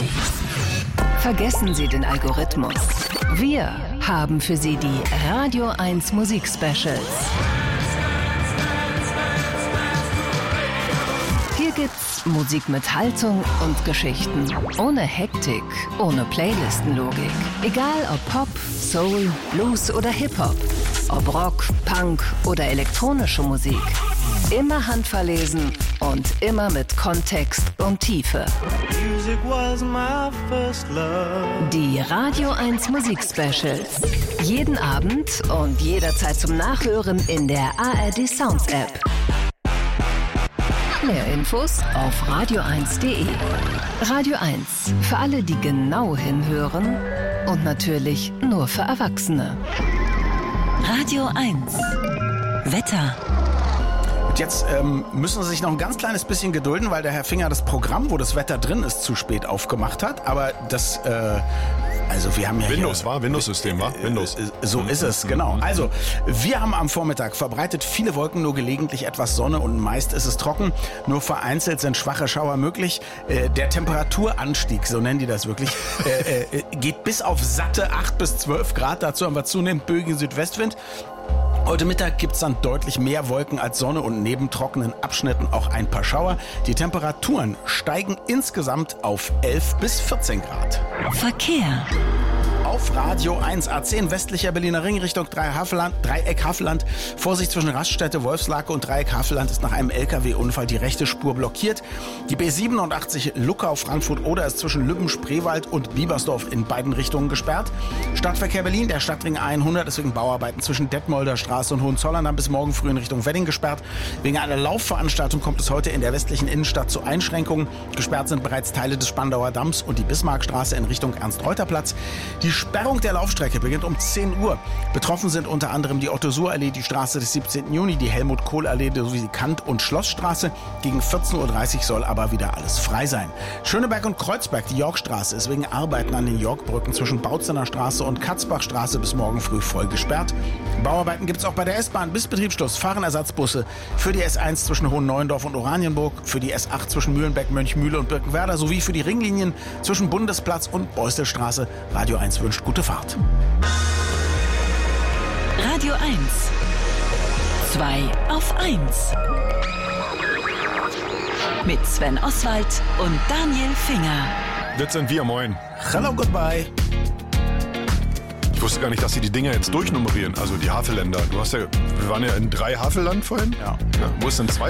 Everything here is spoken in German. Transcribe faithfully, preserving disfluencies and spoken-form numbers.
Vergessen Sie den Algorithmus. Wir haben für Sie die Radio eins Musik-Specials. Hier gibt's Musik mit Haltung und Geschichten. Ohne Hektik, ohne Playlistenlogik. Egal ob Pop, Soul, Blues oder Hip-Hop. Ob Rock, Punk oder elektronische Musik. Immer handverlesen und immer mit Kontext und Tiefe. Die Radio eins Musik-Specials. Jeden Abend und jederzeit zum Nachhören in der A R D Sounds App. Mehr Infos auf radio eins punkt de. Radio eins. Für alle, die genau hinhören und natürlich nur für Erwachsene. Radio eins. Wetter. Jetzt ähm, müssen Sie sich noch ein ganz kleines bisschen gedulden, weil der Herr Finger das Programm, wo das Wetter drin ist, zu spät aufgemacht hat. Aber das, äh, also wir haben ja Windows hier, war, Windows-System war, Windows. Äh, so ist es, genau. Also wir haben am Vormittag verbreitet viele Wolken, nur gelegentlich etwas Sonne und meist ist es trocken. Nur vereinzelt sind schwache Schauer möglich. Äh, der Temperaturanstieg, so nennen die das wirklich, äh, äh, geht bis auf satte acht bis zwölf Grad. Dazu haben wir zunehmend böigen Südwestwind. Heute Mittag gibt es dann deutlich mehr Wolken als Sonne und neben trockenen Abschnitten auch ein paar Schauer. Die Temperaturen steigen insgesamt auf elf bis vierzehn Grad. Verkehr. Auf Radio eins A zehn westlicher Berliner Ring Richtung Dreieck-Havelland. Dreieck-Havelland. Vorsicht zwischen Raststätte Wolfslake und Dreieck-Havelland ist nach einem L K W-Unfall die rechte Spur blockiert. Die B siebenundachtzig Luckau-Frankfurt-Oder ist zwischen Lübben-Spreewald und Biebersdorf in beiden Richtungen gesperrt. Stadtverkehr Berlin, der Stadtring hundert, ist wegen Bauarbeiten zwischen Detmolder Straße und Hohenzollern dann bis morgen früh in Richtung Wedding gesperrt. Wegen einer Laufveranstaltung kommt es heute in der westlichen Innenstadt zu Einschränkungen. Gesperrt sind bereits Teile des Spandauer Damms und die Bismarckstraße in Richtung Ernst-Reuter-Platz. Die Sperrung der Laufstrecke beginnt um zehn Uhr. Betroffen sind unter anderem die Otto-Suhr-Allee, die Straße des siebzehnten Juni, die Helmut-Kohl-Allee sowie die Kant- und Schlossstraße. Gegen vierzehn Uhr dreißig soll aber wieder alles frei sein. Schöneberg und Kreuzberg, die Yorkstraße, ist wegen Arbeiten an den Yorkbrücken zwischen Bautzener Straße und Katzbachstraße bis morgen früh voll gesperrt. Bauarbeiten gibt es auch bei der S-Bahn bis Betriebsschluss. Fahren Ersatzbusse für die S eins zwischen Hohenneuendorf und Oranienburg, für die S acht zwischen Mühlenbeck, Mönchmühle und Birkenwerder sowie für die Ringlinien zwischen Bundesplatz und Beustelstraße. Radio eins wünscht gute Fahrt. Radio eins. zwei auf eins. Mit Sven Oswald und Daniel Finger. Das sind wir, moin. Hello, goodbye. Ich wusste gar nicht, dass sie die Dinger jetzt durchnummerieren, also die Havelländer. Du hast ja, wir waren ja in drei Havelland vorhin. Ja. Ja, wo ist denn zwei?